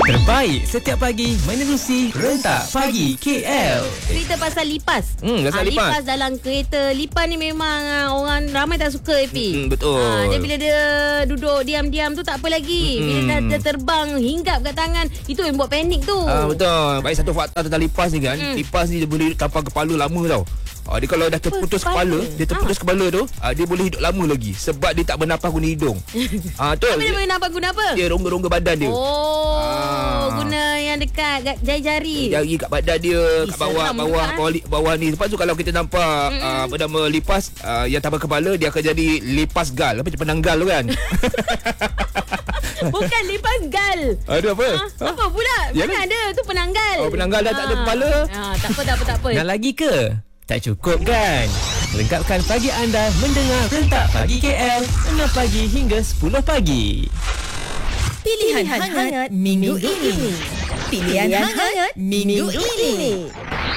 Terbaik setiap pagi menerusi Rentak Pagi KL. Cerita pasal lipas. Pasal lipas. Lipas dalam kereta. Lipas ni memang orang ramai tak suka, Epi. Betul. Dia bila dia duduk diam-diam tu tak apa lagi. Bila dia terbang hinggap kat tangan, itu yang buat panik tu. Betul. Baik, satu fakta tentang lipas ni kan. Lipas ni dia boleh duduk tanpa kepala lama tau. Dia kalau dah terputus kepala, kepala tu, dia boleh hidup lama lagi sebab dia tak bernafas guna hidung. Tu. Tapi dia bernafas guna apa? Dia rongga-rongga badan dia. Guna yang dekat jari-jari. Jari kat badan dia, kat bawah ni. Lepas tu kalau kita nampak apa nama lipas yang tanpa kepala, dia akan jadi lipas gal. Apa penanggal tu kan? Bukan lipas gal. Ada apa? Apa pula? Mana ada tu penanggal. Penanggal dah tak ada kepala. Tak apa. Nak lagi ke? Tak cukup kan? Lengkapkan pagi anda mendengar Rentak Pagi KL 6 pagi hingga 10 pagi. Pilihan hangat minggu ini. Pilihan hangat minggu ini.